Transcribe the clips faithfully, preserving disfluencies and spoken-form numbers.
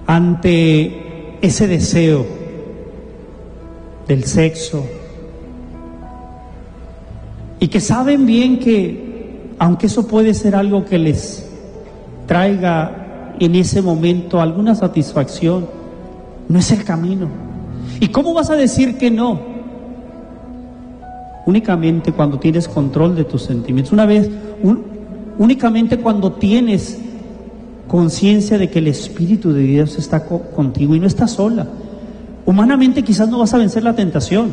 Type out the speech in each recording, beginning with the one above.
ante ese deseo del sexo, y que saben bien que aunque eso puede ser algo que les traiga en ese momento alguna satisfacción, no es el camino. ¿Y cómo vas a decir que no? Únicamente cuando tienes control de tus sentimientos. Una vez, un, únicamente cuando tienes conciencia de que el Espíritu de Dios está co- contigo y no estás sola. Humanamente quizás no vas a vencer la tentación,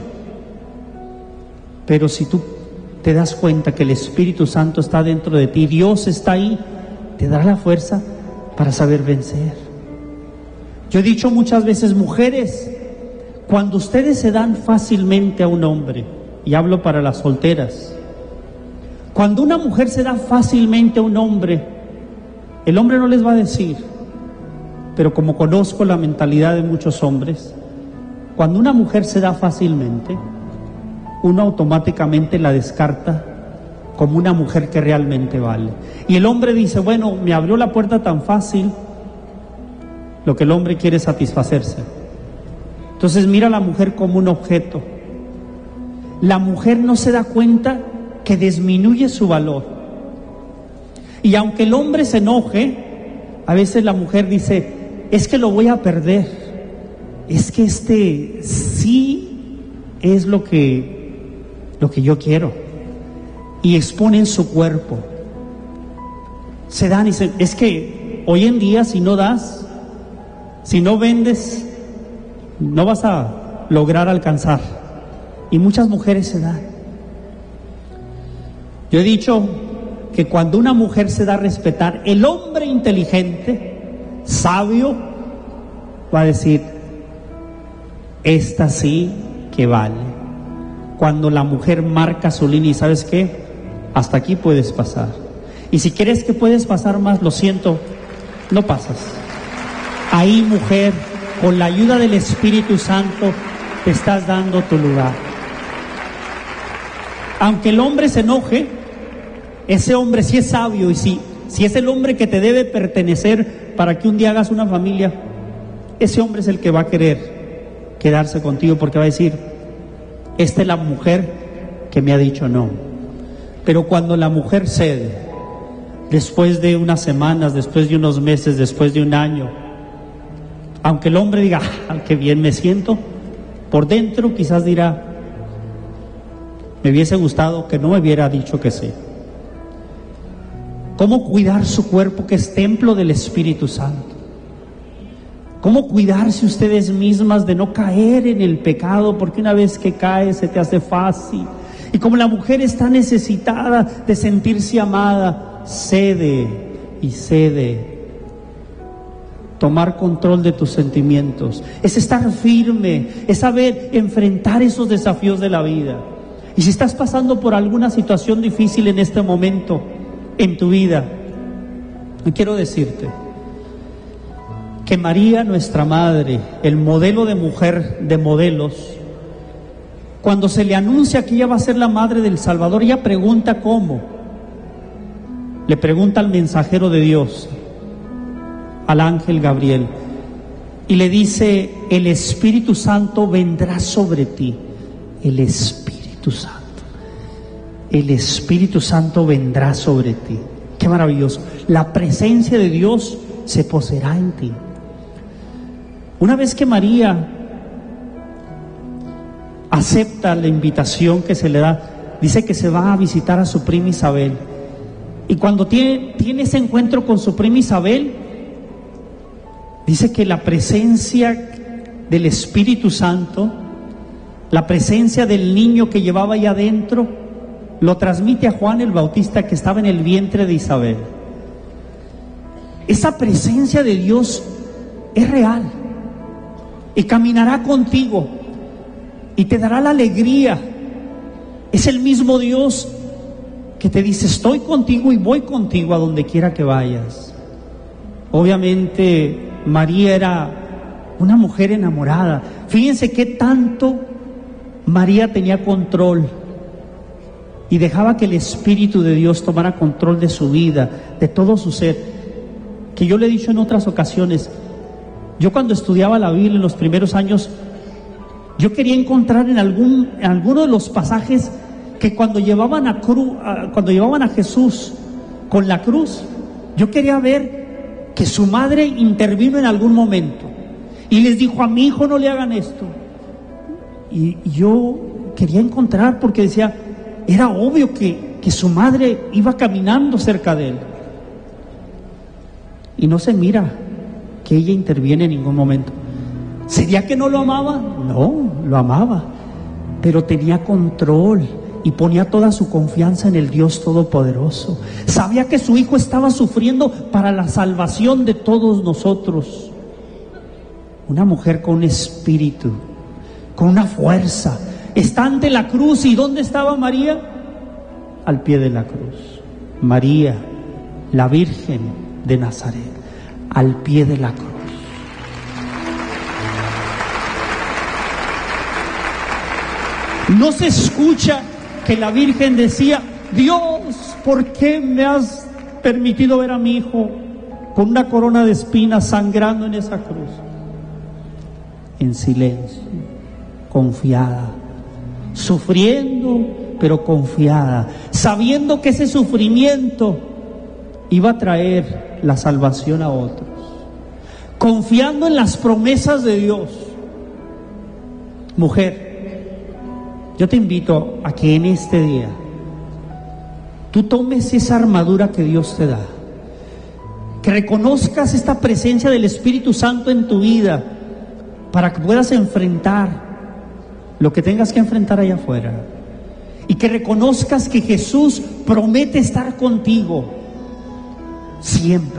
pero si tú te das cuenta que el Espíritu Santo está dentro de ti, Dios está ahí, te dará la fuerza para saber vencer. Yo he dicho muchas veces, mujeres, cuando ustedes se dan fácilmente a un hombre, y hablo para las solteras, cuando una mujer se da fácilmente a un hombre, el hombre no les va a decir, pero como conozco la mentalidad de muchos hombres, cuando una mujer se da fácilmente, uno automáticamente la descarta como una mujer que realmente vale. Y el hombre dice, bueno, me abrió la puerta tan fácil. Lo que el hombre quiere es satisfacerse. Entonces mira a la mujer como un objeto. La mujer no se da cuenta que disminuye su valor. Y aunque el hombre se enoje, a veces la mujer dice, es que lo voy a perder. Es que este sí es lo que, lo que yo quiero. Y exponen su cuerpo. Se dan y dicen, es que hoy en día si no das, si no vendes, no vas a lograr alcanzar. Y muchas mujeres se dan. Yo he dicho que cuando una mujer se da a respetar, el hombre inteligente, sabio, va a decir, esta sí que vale. Cuando la mujer marca su línea y ¿sabes qué? Hasta aquí puedes pasar. Y si crees que puedes pasar más, lo siento, no pasas. Ahí, mujer, con la ayuda del Espíritu Santo, te estás dando tu lugar. Aunque el hombre se enoje, ese hombre sí es sabio, y si, si es el hombre que te debe pertenecer para que un día hagas una familia, ese hombre es el que va a querer quedarse contigo, porque va a decir, esta es la mujer que me ha dicho no. Pero cuando la mujer cede, después de unas semanas, después de unos meses, después de un año, aunque el hombre diga, ah, qué bien me siento, por dentro quizás dirá, me hubiese gustado que no me hubiera dicho que sí. ¿Cómo cuidar su cuerpo, que es templo del Espíritu Santo? ¿Cómo cuidarse ustedes mismas de no caer en el pecado? Porque una vez que caes se te hace fácil. Y como la mujer está necesitada de sentirse amada, cede y cede. Tomar control de tus sentimientos es estar firme, es saber enfrentar esos desafíos de la vida. Y si estás pasando por alguna situación difícil en este momento en tu vida, quiero decirte que María, nuestra madre, el modelo de mujer de modelos, cuando se le anuncia que ella va a ser la madre del Salvador, ella pregunta cómo. Le pregunta al mensajero de Dios, al ángel Gabriel, y le dice, el Espíritu Santo vendrá sobre ti. El Espíritu Santo. El Espíritu Santo vendrá sobre ti. Qué maravilloso. La presencia de Dios se poseerá en ti. Una vez que María acepta la invitación que se le da, dice que se va a visitar a su prima Isabel. Y cuando tiene, tiene ese encuentro con su prima Isabel, dice que la presencia del Espíritu Santo, la presencia del niño que llevaba ahí adentro, lo transmite a Juan el Bautista, que estaba en el vientre de Isabel. Esa presencia de Dios es real y caminará contigo y te dará la alegría. Es el mismo Dios que te dice, estoy contigo y voy contigo a donde quiera que vayas. Obviamente María era una mujer enamorada. Fíjense qué tanto María tenía control y dejaba que el Espíritu de Dios tomara control de su vida, de todo su ser. Que yo le he dicho en otras ocasiones, Yo cuando estudiaba la Biblia en los primeros años, yo quería encontrar en algún en alguno de los pasajes que cuando llevaban a cru, a, cuando llevaban a Jesús con la cruz, yo quería ver que su madre intervino en algún momento y les dijo: a mi hijo no le hagan esto. Y, y yo quería encontrar, porque decía, era obvio que, que su madre iba caminando cerca de él. Y no se mira que ella interviene en ningún momento. ¿Sería que no lo amaba? No, lo amaba, pero tenía control y ponía toda su confianza en el Dios Todopoderoso. Sabía que su hijo estaba sufriendo para la salvación de todos nosotros. Una mujer con un espíritu, con una fuerza, está ante la cruz. ¿Y dónde estaba María? Al pie de la cruz. María, la Virgen de Nazaret, al pie de la cruz. No se escucha que la Virgen decía: Dios, ¿por qué me has permitido ver a mi hijo con una corona de espinas sangrando en esa cruz? En silencio, confiada, sufriendo, pero confiada, sabiendo que ese sufrimiento iba a traer la salvación a otros, confiando en las promesas de Dios. Mujer, yo te invito a que en este día tú tomes esa armadura que Dios te da, que reconozcas esta presencia del Espíritu Santo en tu vida para que puedas enfrentar lo que tengas que enfrentar allá afuera, y que reconozcas que Jesús promete estar contigo siempre.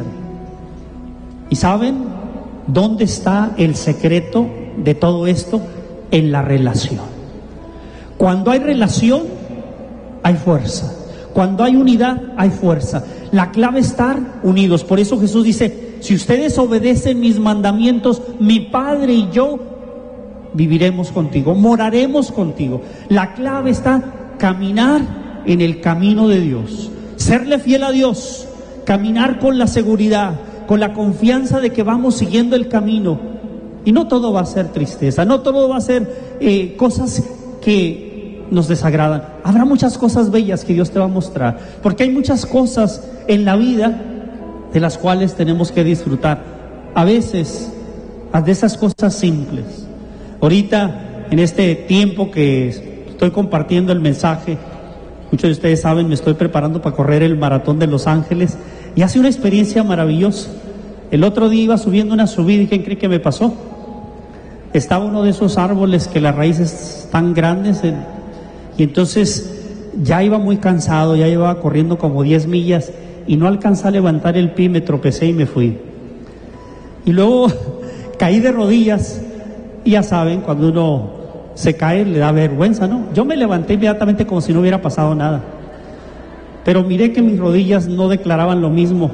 ¿Y saben dónde está el secreto de todo esto? En la relación. Cuando hay relación, hay fuerza. Cuando hay unidad, hay fuerza. La clave es estar unidos. Por eso Jesús dice: si ustedes obedecen mis mandamientos, mi Padre y yo viviremos contigo, moraremos contigo. La clave está caminar en el camino de Dios, serle fiel a Dios, caminar con la seguridad, con la confianza de que vamos siguiendo el camino. Y no todo va a ser tristeza, no todo va a ser eh, cosas que nos desagradan. Habrá muchas cosas bellas que Dios te va a mostrar, porque hay muchas cosas en la vida de las cuales tenemos que disfrutar. A veces, de esas cosas simples. Ahorita, en este tiempo que estoy compartiendo el mensaje, muchos de ustedes saben, me estoy preparando para correr el maratón de Los Ángeles, y hace una experiencia maravillosa. El otro día iba subiendo una subida y ¿quién cree que me pasó? Estaba uno de esos árboles que las raíces están grandes en, y entonces ya iba muy cansado, ya iba corriendo como diez millas y no alcancé a levantar el pie, me tropecé y me fui. Y luego caí de rodillas, y ya saben, cuando uno se cae le da vergüenza, ¿no? Yo me levanté inmediatamente como si no hubiera pasado nada, pero miré que mis rodillas no declaraban lo mismo,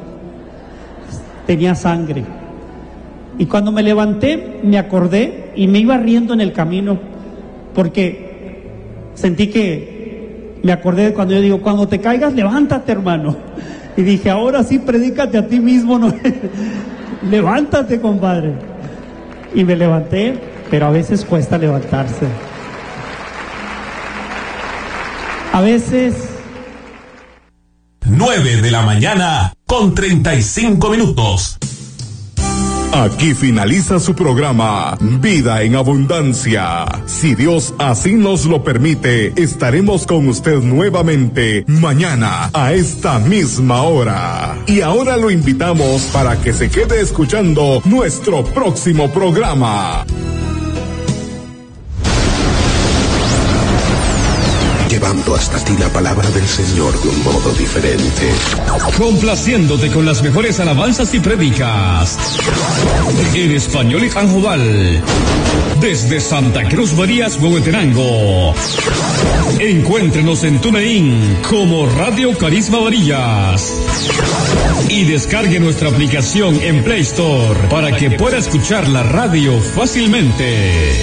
tenía sangre. Y cuando me levanté me acordé y me iba riendo en el camino, porque sentí que me acordé de cuando yo digo: cuando te caigas levántate, hermano. Y dije: ahora sí, predícate a ti mismo, ¿no? Levántate, compadre. Y me levanté, pero a veces cuesta levantarse. A veces... nueve de la mañana con treinta y cinco minutos. Aquí finaliza su programa Vida en Abundancia. Si Dios así nos lo permite, estaremos con usted nuevamente mañana a esta misma hora. Y ahora lo invitamos para que se quede escuchando nuestro próximo programa. Llevando hasta ti la palabra del Señor de un modo diferente. Complaciéndote con las mejores alabanzas y prédicas. En español y Janjodal. Desde Santa Cruz Marías, Huehuetenango. Encuéntrenos en TuneIn como Radio Carisma Varillas. Y descargue nuestra aplicación en Play Store para que pueda escuchar la radio fácilmente.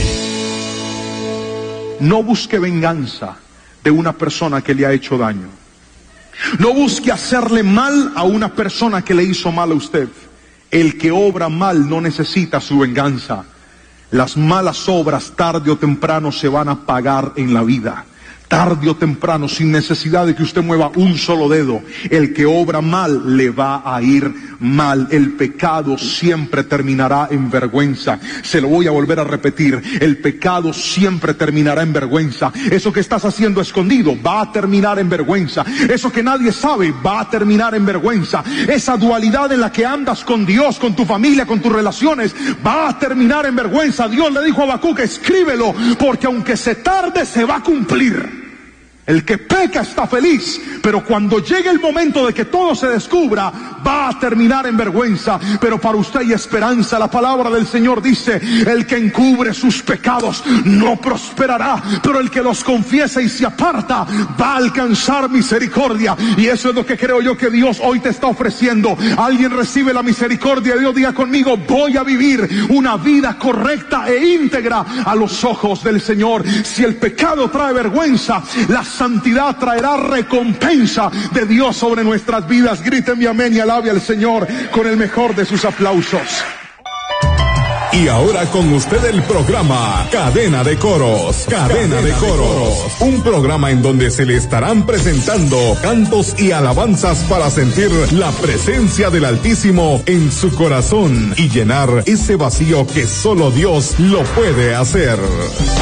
No busque venganza de una persona que le ha hecho daño. No busque hacerle mal a una persona que le hizo mal a usted. El que obra mal no necesita su venganza. Las malas obras tarde o temprano se van a pagar en la vida. Tarde o temprano, sin necesidad de que usted mueva un solo dedo, el que obra mal le va a ir mal. El pecado siempre terminará en vergüenza. Se lo voy a volver a repetir. El pecado siempre terminará en vergüenza. Eso que estás haciendo escondido va a terminar en vergüenza. Eso que nadie sabe va a terminar en vergüenza. Esa dualidad en la que andas con Dios, con tu familia, con tus relaciones, va a terminar en vergüenza. Dios le dijo a Habacuc, escríbelo, porque aunque se tarde, se va a cumplir. El que peca está feliz, pero cuando llegue el momento de que todo se descubra, va a terminar en vergüenza. Pero para usted hay esperanza. La palabra del Señor dice, el que encubre sus pecados no prosperará, pero el que los confiesa y se aparta va a alcanzar misericordia. Y eso es lo que creo yo que Dios hoy te está ofreciendo. Alguien recibe la misericordia de Dios, diga conmigo, voy a vivir una vida correcta e íntegra a los ojos del Señor. Si el pecado trae vergüenza, la santidad traerá recompensa de Dios sobre nuestras vidas. Griten mi amén y alabe al Señor con el mejor de sus aplausos. Y ahora con usted el programa Cadena de Coros. Cadena de Coros. Un programa en donde se le estarán presentando cantos y alabanzas para sentir la presencia del Altísimo en su corazón y llenar ese vacío que solo Dios lo puede hacer.